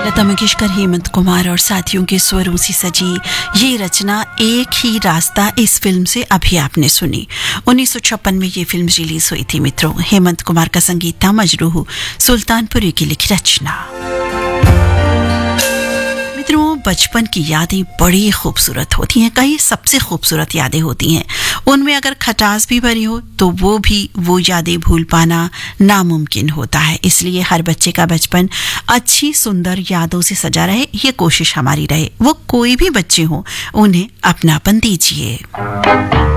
लता मंगेशकर, हेमंत कुमार और साथियों के स्वरों से सजी ये रचना एक ही रास्ता इस फिल्म से अभी आपने सुनी। 1956 में ये फिल्म रिलीज हुई थी मित्रों। हेमंत कुमार का संगीत था, मजरूह सुल्तानपुरी की लिखी रचना। मित्रों, बचपन की यादें बड़ी खूबसूरत होती हैं, कई सबसे खूबसूरत यादें होती हैं। उनमें अगर खटास भी भरी हो तो वो यादें भूल पाना नामुमकिन होता है। इसलिए हर बच्चे का बचपन अच्छी सुंदर यादों से सजा रहे, ये कोशिश हमारी रहे। वो कोई भी बच्चे हों, उन्हें अपनापन दीजिए।